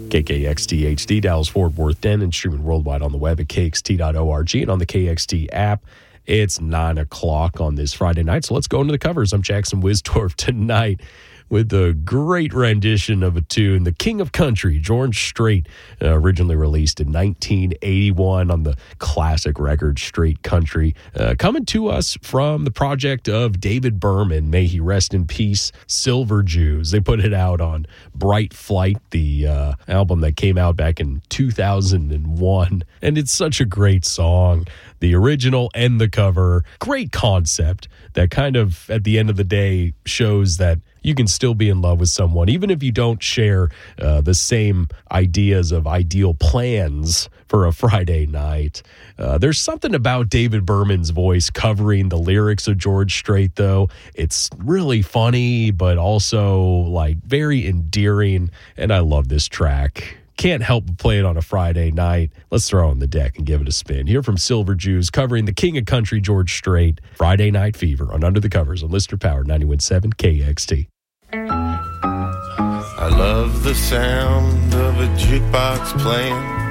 KKXT HD, Dallas-Fort Worth, Denton, streaming worldwide on the web at kxt.org and on the KXT app. It's 9 o'clock on this Friday night, so let's go into the covers. I'm Jackson Wisdorf tonight with a great rendition of a tune, The King of Country, George Strait, originally released in 1981 on the classic record Straight Country. Coming to us from the project of David Berman, may he rest in peace, Silver Jews. They put it out on Bright Flight, the album that came out back in 2001, and it's such a great song. The original and the cover, great concept that kind of, at the end of the day, shows that you can still be in love with someone, even if you don't share the same ideas of ideal plans for a Friday night. There's something about David Berman's voice covering the lyrics of George Strait, though. It's really funny, but also like very endearing, and I love this track. Can't help but play it on a Friday night. Let's throw on the deck and give it a spin. Here from Silver Jews, covering the King of Country, George Strait, Friday Night Fever on Under the Covers on Listener Power 91.7 KXT. I love the sound of a jukebox playing